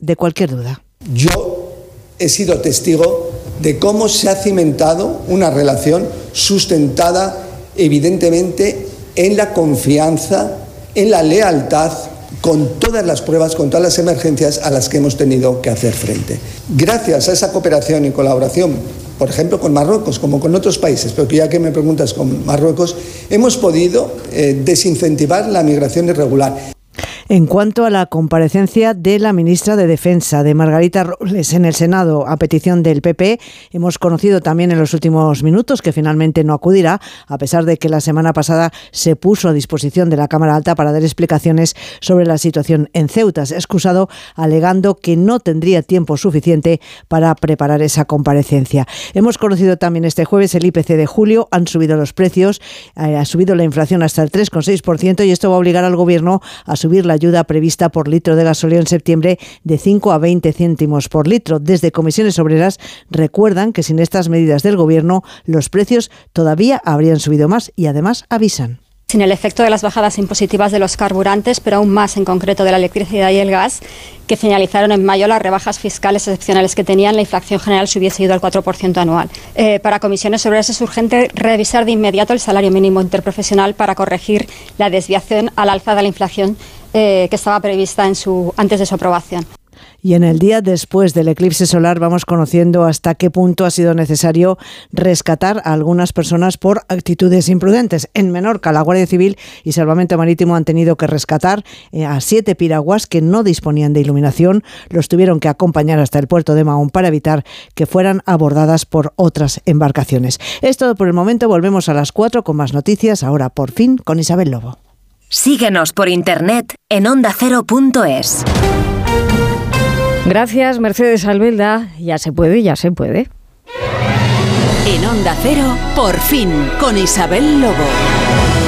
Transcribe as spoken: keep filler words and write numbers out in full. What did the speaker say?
de cualquier duda. Yo he sido testigo de cómo se ha cimentado una relación sustentada evidentemente en la confianza, en la lealtad, con todas las pruebas, con todas las emergencias a las que hemos tenido que hacer frente. Gracias a esa cooperación y colaboración, por ejemplo con Marruecos, como con otros países, pero que ya que me preguntas con Marruecos, hemos podido eh, desincentivar la migración irregular. En cuanto a la comparecencia de la ministra de Defensa, de Margarita Robles, en el Senado a petición del P P, hemos conocido también en los últimos minutos que finalmente no acudirá, a pesar de que la semana pasada se puso a disposición de la Cámara Alta para dar explicaciones sobre la situación en Ceuta. Se ha excusado alegando que no tendría tiempo suficiente para preparar esa comparecencia. Hemos conocido también este jueves el I P C de julio, han subido los precios, eh, ha subido la inflación hasta el tres coma seis por ciento y esto va a obligar al Gobierno a subir la ayuda prevista por litro de gasóleo en septiembre de cinco a veinte céntimos por litro. Desde Comisiones Obreras recuerdan que sin estas medidas del Gobierno los precios todavía habrían subido más y además avisan. Sin el efecto de las bajadas impositivas de los carburantes, pero aún más en concreto de la electricidad y el gas, que finalizaron en mayo, las rebajas fiscales excepcionales que tenían, la inflación general se hubiese ido al cuatro por ciento anual. Eh, para Comisiones Obreras es urgente revisar de inmediato el salario mínimo interprofesional para corregir la desviación al alza de la inflación eh, que estaba prevista en su, antes de su aprobación. Y en el día después del eclipse solar vamos conociendo hasta qué punto ha sido necesario rescatar a algunas personas por actitudes imprudentes. En Menorca, la Guardia Civil y Salvamento Marítimo han tenido que rescatar a siete piraguas que no disponían de iluminación. Los tuvieron que acompañar hasta el puerto de Mahón para evitar que fueran abordadas por otras embarcaciones. Es todo por el momento. Volvemos a las cuatro con más noticias. Ahora, por fin, con Isabel Lobo. Síguenos por internet en onda cero punto es. Gracias, Mercedes Albelda. Ya se puede, ya se puede. En Onda Cero, por fin, con Isabel Lobo.